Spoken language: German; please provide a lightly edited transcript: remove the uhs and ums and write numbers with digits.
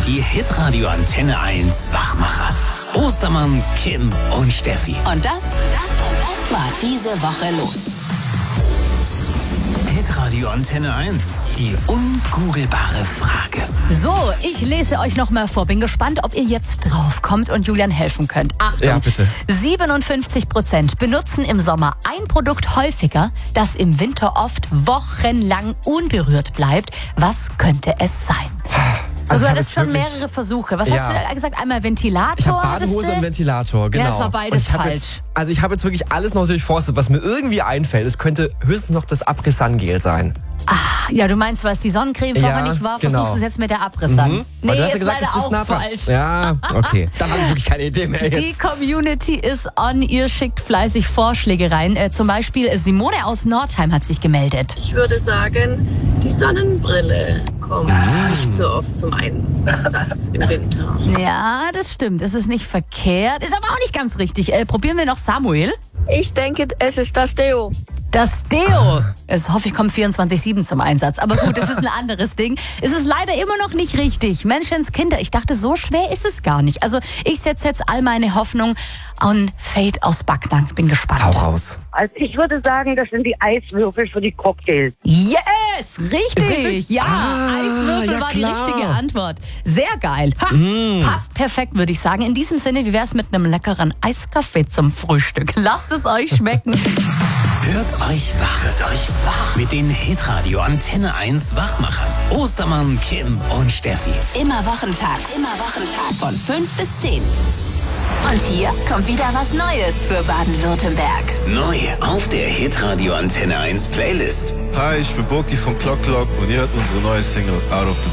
sind die Hitradio Antenne 1 Wachmacher. Ostermann, Kim und Steffi. Und das war diese Woche los. Hitradio Antenne 1, die ungoogelbare Frage. So, ich lese euch nochmal vor. Bin gespannt, ob ihr jetzt drauf kommt und Julian helfen könnt. Achtung, Ja, bitte. 57% benutzen im Sommer ein Produkt häufiger, das im Winter oft wochenlang unberührt bleibt. Was könnte es sein? So, Also du ich hab hattest jetzt schon wirklich- mehrere Versuche. Was Ja. hast du gesagt? Einmal Ventilator? Ich habe hattest Badehose du? und Ventilator, genau. Ja, das war beides Und ich hab falsch. ich habe jetzt wirklich alles noch durchforstet, was mir irgendwie einfällt. Es könnte höchstens noch das Abriss-Sun-Gel sein. Ja, du meinst, was die Sonnencreme vorher nicht war, genau. versuchst du es jetzt mit der Abriss an. Nee, Weil du hast ja ist gesagt, leider das ist auch nah dran. falsch. Ja, okay. Dann habe ich wirklich keine Idee mehr Die jetzt. Community ist on, ihr schickt fleißig Vorschläge rein. Zum Beispiel Simone aus Nordheim hat sich gemeldet. Ich würde sagen, die Sonnenbrille kommt nicht so oft zum Einsatz im Winter. Ja, das stimmt, es ist nicht verkehrt, ist aber auch nicht ganz richtig. Probieren wir noch Samuel. Ich denke, es ist das Deo. Das Deo, es hoffe ich, kommt 24/7 zum Einsatz. Aber gut, das ist ein anderes Ding. Es ist leider immer noch nicht richtig. Menschenskinder, ich dachte, so schwer ist es gar nicht. Also ich setze jetzt all meine Hoffnung an Fate aus Backnang. Bin gespannt. Hau raus. Also ich würde sagen, das sind die Eiswürfel für die Cocktails. Yes, richtig. richtig? Ja, Eiswürfel ja, war die klar. richtige Antwort. Sehr geil. Ha, passt perfekt, würde ich sagen. In diesem Sinne, wie wär's mit einem leckeren Eiskaffee zum Frühstück? Lasst es euch schmecken. Hört euch wach mit den Hitradio Antenne 1 Wachmachern. Ostermann, Kim und Steffi. Immer Wochentag von 5 bis 10. Und hier kommt wieder was Neues für Baden-Württemberg. Neu auf der Hitradio Antenne 1 Playlist. Hi, ich bin Boki von Clock Clock und ihr hört unsere neue Single Out of the